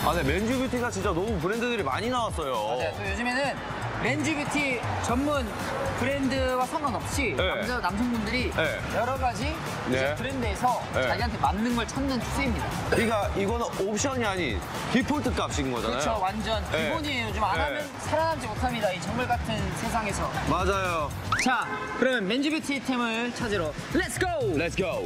아, 네, 맨즈 뷰티가 진짜 너무 브랜드들이 많이 나왔어요. 맞아요. 또 요즘에는 맨즈 뷰티 전문 브랜드와 상관없이 네. 남성분들이 네. 여러 가지 이제 네. 브랜드에서 네. 자기한테 맞는 걸 찾는 추세입니다. 그러니까 이거는 옵션이 아닌 디폴트 값인 거잖아요. 그렇죠. 완전 네. 기본이에요. 요즘 안 네. 하면 살아남지 못합니다. 이 정글 같은 세상에서. 맞아요. 자, 그러면 맨즈 뷰티 템을 찾으러 렛츠 고! Let's go.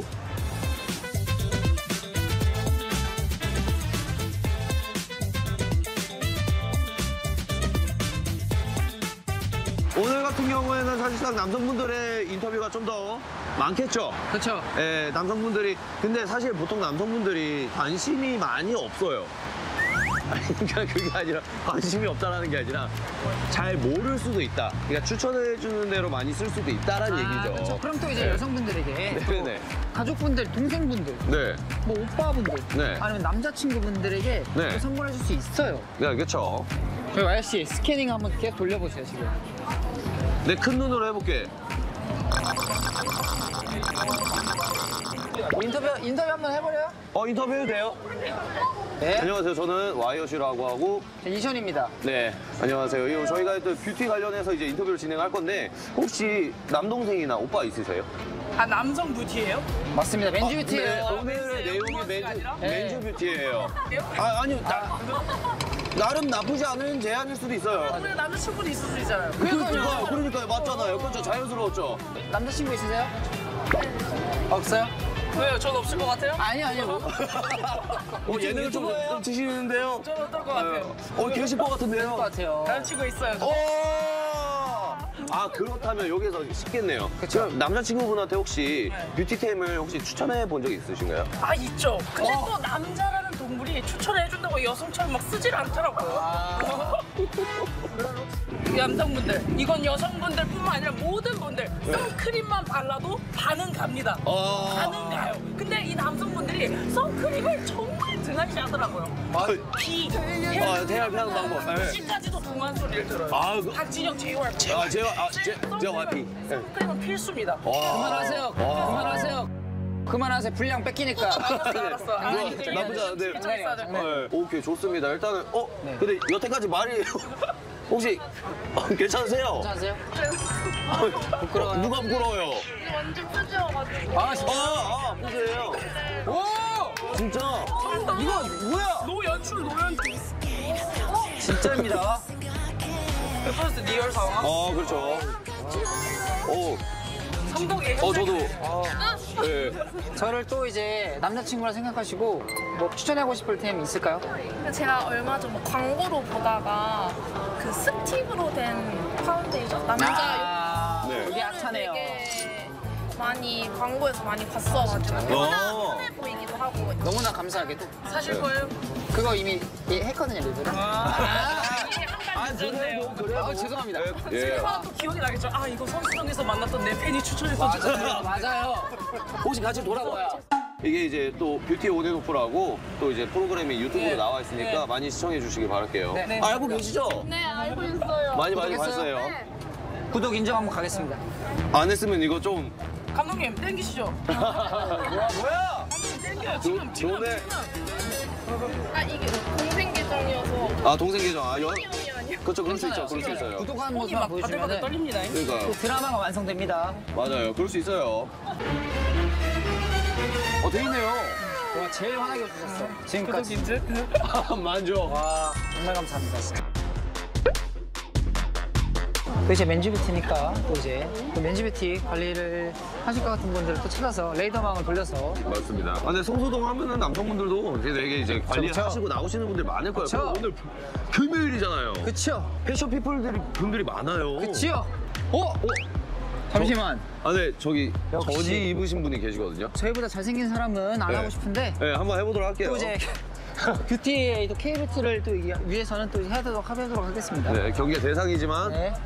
오늘 같은 경우에는 사실상 남성분들의 인터뷰가 좀 더 많겠죠? 그렇죠. 예, 남성분들이. 근데 사실 보통 남성분들이 관심이 많이 없어요. 그러니까 그게 아니라 관심이 없다라는 게 아니라 잘 모를 수도 있다. 그러니까 추천해주는 대로 많이 쓸 수도 있다라는 얘기죠. 그렇죠. 그럼 또 이제 네. 여성분들에게 또 네네. 가족분들, 동생분들, 네. 뭐 오빠분들, 네. 아니면 남자친구분들에게 네. 또 선물해줄 수 있어요. 네, 그렇죠. 저희 YC 스캐닝 한번 계속 돌려보세요, 지금. 내 큰 눈으로 해볼게. 인터뷰 한번 해버려요? 인터뷰 돼요? 네. 안녕하세요. 저는 와이어시라고 하고. 저 이션입니다. 네, 안녕하세요. 저희가 또 뷰티 관련해서 이제 인터뷰를 진행할 건데 혹시 남동생이나 오빠 있으세요? 아, 남성 뷰티예요? 맞습니다. 맨즈 뷰티예요. 네, 오늘의 내용이 로맨스가 맨즈, 아니라? 맨즈 뷰티예요. 아니요. 나름 나쁘지 않은 제안일 수도 있어요. 오늘 남자친구는 있을 수 있잖아요. 그러니까요. 맞잖아요. 그렇죠. 자연스러웠죠. 남자친구 있으세요? 없어요? 왜요? 전 없을 것 같아요? 아니요. 예능을 좀 치시는데요. 저는 어떨 것 같아요? 계실 것 같은데요. 것 같아요. 남자친구 있어요. 아, 그렇다면 여기서 쉽겠네요. 그쵸. 그럼 남자친구분한테 혹시 네. 뷰티템을 혹시 추천해 본 적이 있으신가요? 아, 있죠. 근데 또 남자라는 동물이 추천을 해준다고 여성처럼 막 쓰질 않더라고요. 남성분들, 이건 여성분들뿐만 아니라 모든 분들 선크림만 발라도 반은 갑니다. 반은 가요. 근데 이 남성분들이 선크림을 정말 등한시 하더라고요. 비, 태양 피하는 방법. 네. 씨까지도 동안 소리를 들어요. 아, 박진영, JYP. JYP. 선크림은 필수입니다. 그만하세요. 그만하세요. 그만하세요. 분량 뺏기니까. 알았어. 아니, 이거 나쁘지 않은데. 괜찮았어야 될 거. 네, 오케이, 좋습니다. 일단은, 근데 여태까지 말이에요. 혹시, 괜찮으세요? 괜찮으세요? 부끄러워요. 누가 부끄러워요? 완전 푸지여가지고. 아, 진짜. 보세요. 오! 진짜. 이거 뭐야? 노연출. 진짜입니다. 퍼스트 리얼 상황. 그렇죠. 성덕이. 저도. 네. 저를 또 이제 남자친구라 생각하시고 뭐 추천하고 싶을 템 있을까요? 제가 얼마 전 뭐 광고로 보다가 그 스틱으로 된 파운데이션 남자 네. 이게 핫하네요. 되게 많이 광고에서 많이 봤어가지고 워낙 편해 보이기도 하고 너무나 감사하게도 사실 거예요? 그거 이미 했거든요, 리뷰를. 그래요? 죄송합니다. 예. 하나 또 기억이 나겠죠? 아, 이거 선수동에서 만났던 내 팬이 추천해서 맞아요. 혹시 같이 돌아봐요. 이게 이제 또 뷰티 온앤오프라고 또 이제 프로그램이 유튜브로 네. 나와 있으니까 네. 많이 시청해 주시기 바랄게요. 네. 알고 계시죠? 네 알고 있어요. 많이 구독했어요? 봤어요. 구독 인정 한번 가겠습니다. 안 했으면 이거 좀 감독님 땡기시죠? 뭐야? 땡겨요. 지금 좋네. 아 이게 동생 계정이어서 동생 계정. 형이 아니야. 그렇죠. 그럴 수 있죠. 그럴 수 있어요. 구독하는 손이 모습만 막 바들바들 보여주면 떨립니다. 그러니까요. 드라마가 완성됩니다. 맞아요. 그럴 수 있어요. 돼 있네요. 와, 제일 환하게 해주셨어. 지금까지. 구독인증? 만족. 와, 정말 감사합니다. 진짜. 또 이제 맨즈 뷰티니까 또 이제 또 맨즈 뷰티 관리를 하실 것 같은 분들을 또 찾아서 레이더망을 돌려서 맞습니다. 근데 성수동 하면은 남성분들도 되게 이제 그쵸. 관리하시고 나오시는 분들 많을 거예요. 그쵸. 오늘 금요일이잖아요. 그쵸? 패션 분들이 많아요. 그치요? 잠시만. 네, 저기 역시. 저지 입으신 분이 계시거든요. 저희보다 잘생긴 사람은 안 네. 하고 싶은데 네, 한번 해보도록 할게요. 또 이제 뷰티의 또 K뷰티를 또 위해서는 또 해도록 하도록 하겠습니다. 네, 경기의 대상이지만 네.